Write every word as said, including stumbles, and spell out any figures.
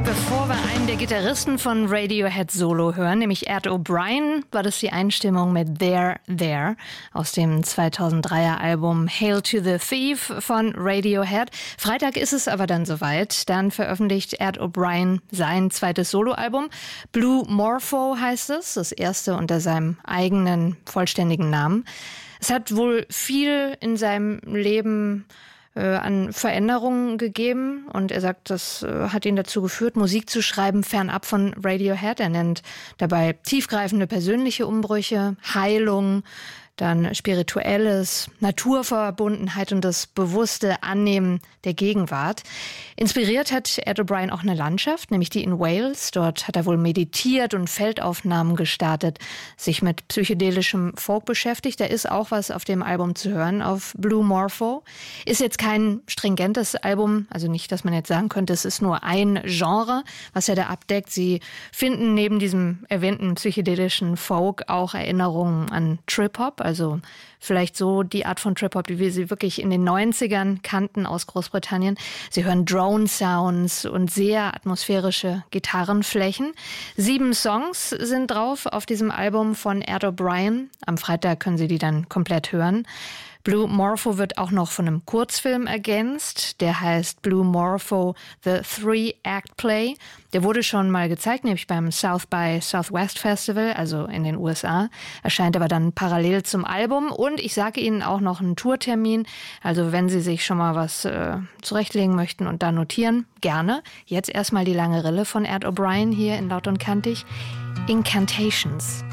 Bevor wir einen der Gitarristen von Radiohead Solo hören, nämlich Ed O'Brien, war das die Einstimmung mit There, There aus dem zweitausenddreier Album Hail to the Thief von Radiohead. Freitag ist es aber dann soweit. Dann veröffentlicht Ed O'Brien sein zweites Soloalbum. Blue Morpho heißt es, das erste unter seinem eigenen vollständigen Namen. Es hat wohl viel in seinem Leben an Veränderungen gegeben und er sagt, das hat ihn dazu geführt, Musik zu schreiben, fernab von Radiohead. Er nennt dabei tiefgreifende persönliche Umbrüche, Heilung, dann Spirituelles, Naturverbundenheit und das bewusste Annehmen der Gegenwart. Inspiriert hat Ed O'Brien auch eine Landschaft, nämlich die in Wales. Dort hat er wohl meditiert und Feldaufnahmen gestartet, sich mit psychedelischem Folk beschäftigt. Da ist auch was auf dem Album zu hören, auf Blue Morpho. Ist jetzt kein stringentes Album, also nicht, dass man jetzt sagen könnte, es ist nur ein Genre, was er da abdeckt. Sie finden neben diesem erwähnten psychedelischen Folk auch Erinnerungen an Trip-Hop, also vielleicht so die Art von Trip-Hop, wie wir sie wirklich in den neunzigern kannten aus Großbritannien. Sie hören Drone-Sounds und sehr atmosphärische Gitarrenflächen. Sieben Songs sind drauf auf diesem Album von Ed O'Brien. Am Freitag können Sie die dann komplett hören. Blue Morpho wird auch noch von einem Kurzfilm ergänzt. Der heißt Blue Morpho The Three-Act Play. Der wurde schon mal gezeigt, nämlich beim South by Southwest Festival, also in den U S A. Erscheint aber dann parallel zum Album. Und ich sage Ihnen auch noch einen Tourtermin. Also wenn Sie sich schon mal was äh, zurechtlegen möchten und da notieren, gerne. Jetzt erstmal die lange Rille von Ed O'Brien hier in Laut und Kantig. Incantations.